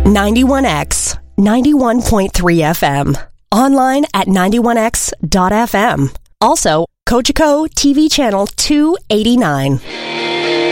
91X, 91.3 FM. Online at 91x.fm. Also, Cogeco TV channel 289.